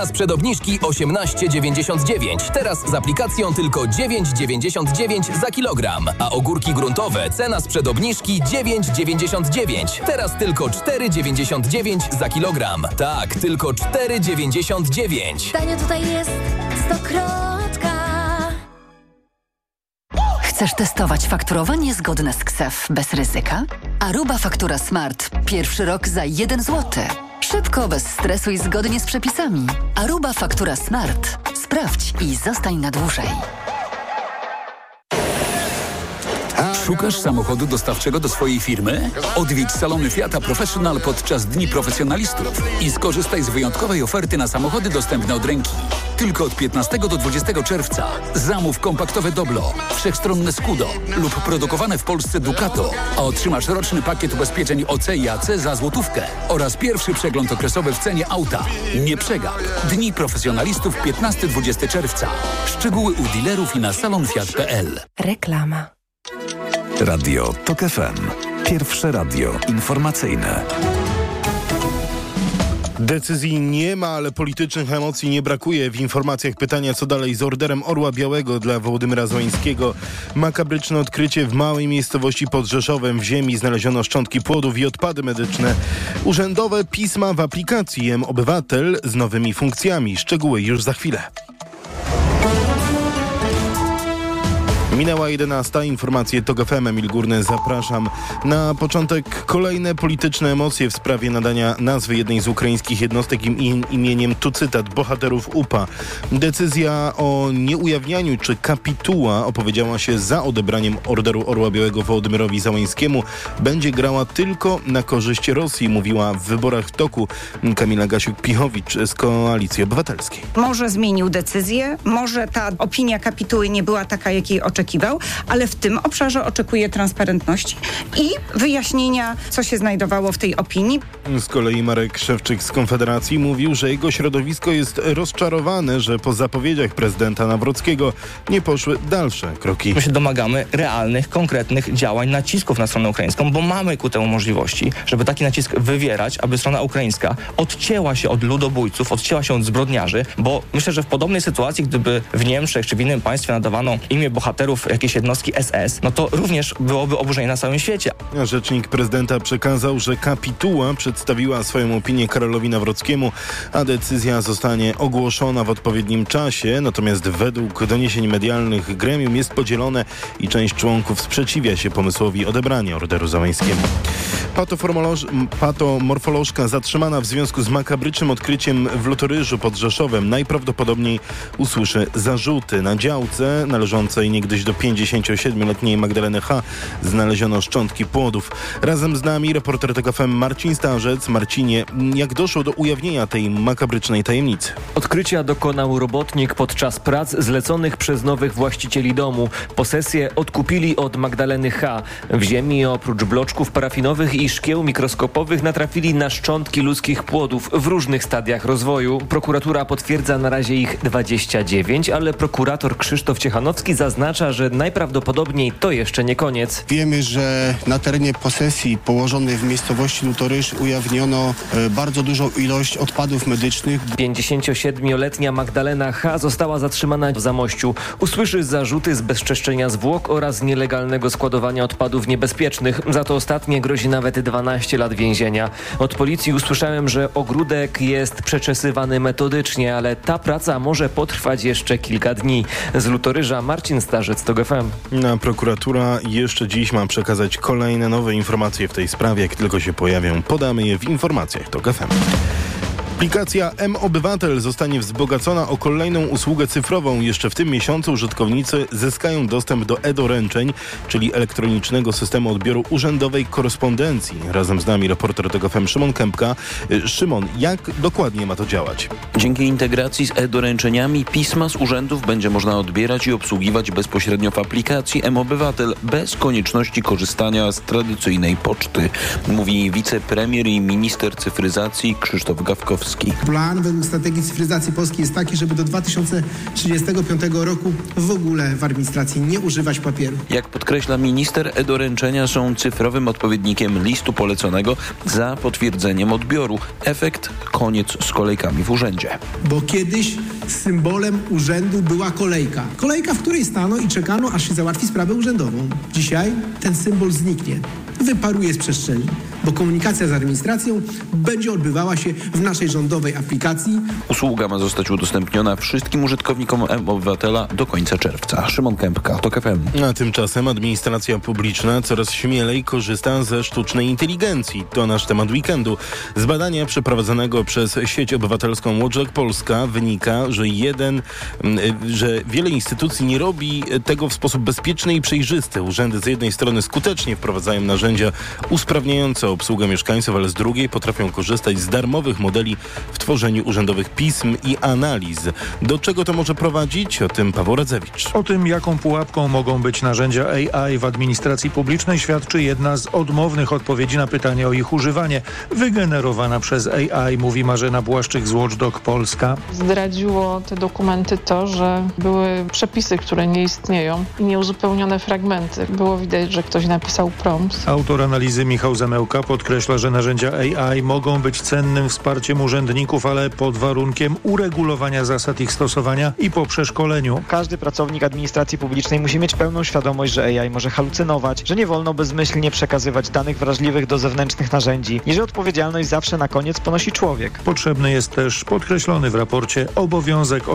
Sprzed obniżki 18,99. Teraz z aplikacją tylko 9,99 za kilogram. A ogórki gruntowe cena sprzed obniżki 9,99. Teraz tylko 4,99 za kilogram. Tak, tylko 4,99. Tanio tutaj jest Stokrotka. Chcesz testować fakturowanie zgodne z KSEF bez ryzyka? Aruba Faktura Smart. Pierwszy rok za 1 zł. Szybko, bez stresu i zgodnie z przepisami. Aruba Faktura Smart. Sprawdź i zostań na dłużej. Szukasz samochodu dostawczego do swojej firmy? Odwiedź salony Fiata Professional podczas Dni Profesjonalistów i skorzystaj z wyjątkowej oferty na samochody dostępne od ręki. Tylko od 15 do 20 czerwca. Zamów kompaktowe Doblo, wszechstronne Scudo lub produkowane w Polsce Ducato, a otrzymasz roczny pakiet ubezpieczeń OC i AC za złotówkę oraz pierwszy przegląd okresowy w cenie auta. Nie przegap. Dni Profesjonalistów 15-20 czerwca. Szczegóły u dealerów i na salonfiat.pl. Reklama. Radio TOK FM. Pierwsze radio informacyjne. Decyzji nie ma, ale politycznych emocji nie brakuje. W informacjach pytania, co dalej z orderem Orła Białego dla Wołodymyra Zełańskiego. Makabryczne odkrycie w małej miejscowości pod Rzeszowem. W ziemi znaleziono szczątki płodów i odpady medyczne. Urzędowe pisma w aplikacji mObywatel z nowymi funkcjami. Szczegóły już za chwilę. Minęła 11. Informacje TOK FM. Emil Górny, zapraszam. Na początek kolejne polityczne emocje w sprawie nadania nazwy jednej z ukraińskich jednostek imieniem, tu cytat, bohaterów UPA. Decyzja o nieujawnianiu czy kapituła opowiedziała się za odebraniem orderu Orła Białego Wołodymyrowi Zełańskiemu. Będzie grała tylko na korzyść Rosji, mówiła w Wyborach w toku Kamila Gasiuk-Pichowicz z Koalicji Obywatelskiej. Może zmienił decyzję, może ta opinia kapituły nie była taka, jakiej oczekiwał, ale w tym obszarze oczekuje transparentności i wyjaśnienia, co się znajdowało w tej opinii. Z kolei Marek Szewczyk z Konfederacji mówił, że jego środowisko jest rozczarowane, że po zapowiedziach prezydenta Nawrockiego nie poszły dalsze kroki. My się domagamy realnych, konkretnych działań, nacisków na stronę ukraińską, bo mamy ku temu możliwości, żeby taki nacisk wywierać, aby strona ukraińska odcięła się od ludobójców, odcięła się od zbrodniarzy, bo myślę, że w podobnej sytuacji, gdyby w Niemczech czy w innym państwie nadawano imię bohaterów jakiejś jednostki SS, no to również byłoby oburzenie na całym świecie. Rzecznik prezydenta przekazał, że kapituła przedstawiła swoją opinię Karolowi Nawrockiemu, a decyzja zostanie ogłoszona w odpowiednim czasie. Natomiast według doniesień medialnych gremium jest podzielone i część członków sprzeciwia się pomysłowi odebrania orderu Zełańskiemu. Patomorfolożka zatrzymana w związku z makabrycznym odkryciem w Lotoryżu pod Rzeszowem najprawdopodobniej usłyszy zarzuty. Na działce należącej niegdyś do 57-letniej Magdaleny H. znaleziono szczątki płodów. Razem z nami reporter TOK FM Marcin Starzec. Marcinie, jak doszło do ujawnienia tej makabrycznej tajemnicy? Odkrycia dokonał robotnik podczas prac zleconych przez nowych właścicieli domu. Posesję odkupili od Magdaleny H. W ziemi oprócz bloczków parafinowych i szkieł mikroskopowych natrafili na szczątki ludzkich płodów w różnych stadiach rozwoju. Prokuratura potwierdza na razie ich 29, ale prokurator Krzysztof Ciechanowski zaznacza, że najprawdopodobniej to jeszcze nie koniec. Wiemy, że na terenie posesji położonej w miejscowości Lutoryż ujawniono bardzo dużą ilość odpadów medycznych. 57-letnia Magdalena H. została zatrzymana w Zamościu. Usłyszy zarzuty zbezczeszczenia zwłok oraz nielegalnego składowania odpadów niebezpiecznych. Za to ostatnie grozi nawet 12 lat więzienia. Od policji usłyszałem, że ogródek jest przeczesywany metodycznie, ale ta praca może potrwać jeszcze kilka dni. Z Lutoryża Marcin Starzec, TOK FM. Prokuratura jeszcze dziś ma przekazać kolejne nowe informacje w tej sprawie. Jak tylko się pojawią, podamy je w informacjach TOK FM. Aplikacja mObywatel zostanie wzbogacona o kolejną usługę cyfrową. Jeszcze w tym miesiącu użytkownicy zyskają dostęp do e-doręczeń, czyli elektronicznego systemu odbioru urzędowej korespondencji. Razem z nami reporter TOK FM Szymon Kępka. Szymon, jak dokładnie ma to działać? Dzięki integracji z e-doręczeniami pisma z urzędów będzie można odbierać i obsługiwać bezpośrednio w aplikacji mObywatel bez konieczności korzystania z tradycyjnej poczty, mówi wicepremier i minister cyfryzacji Krzysztof Gawkowski. Kowalski. Plan według strategii cyfryzacji Polski jest taki, żeby do 2035 roku w ogóle w administracji nie używać papieru. Jak podkreśla minister, e-doręczenia są cyfrowym odpowiednikiem listu poleconego za potwierdzeniem odbioru. Efekt: koniec z kolejkami w urzędzie. Bo kiedyś symbolem urzędu była kolejka. Kolejka, w której stano i czekano, aż się załatwi sprawę urzędową. Dzisiaj ten symbol zniknie. Wyparuje z przestrzeni, bo komunikacja z administracją będzie odbywała się w naszej rządowej aplikacji. Usługa ma zostać udostępniona wszystkim użytkownikom mObywatela do końca czerwca. Szymon Kępka, TOK FM. A tymczasem administracja publiczna coraz śmielej korzysta ze sztucznej inteligencji. To nasz temat weekendu. Z badania przeprowadzonego przez sieć obywatelską Watchdog Polska wynika, że wiele instytucji nie robi tego w sposób bezpieczny i przejrzysty. Urzędy z jednej strony skutecznie wprowadzają narzędzia usprawniające obsługę mieszkańców, ale z drugiej potrafią korzystać z darmowych modeli w tworzeniu urzędowych pism i analiz. Do czego to może prowadzić? O tym Paweł Radzewicz. O tym, jaką pułapką mogą być narzędzia AI w administracji publicznej, świadczy jedna z odmownych odpowiedzi na pytanie o ich używanie, wygenerowana przez AI, mówi Marzena Błaszczyk z Watchdog Polska. Zdradziło te dokumenty to, że były przepisy, które nie istnieją i nieuzupełnione fragmenty. Było widać, że ktoś napisał prompt. Autor analizy Michał Zamełka podkreśla, że narzędzia AI mogą być cennym wsparciem urzędników, ale pod warunkiem uregulowania zasad ich stosowania i po przeszkoleniu. Każdy pracownik administracji publicznej musi mieć pełną świadomość, że AI może halucynować, że nie wolno bezmyślnie przekazywać danych wrażliwych do zewnętrznych narzędzi i że odpowiedzialność zawsze na koniec ponosi człowiek. Potrzebny jest też podkreślony w raporcie obowiązek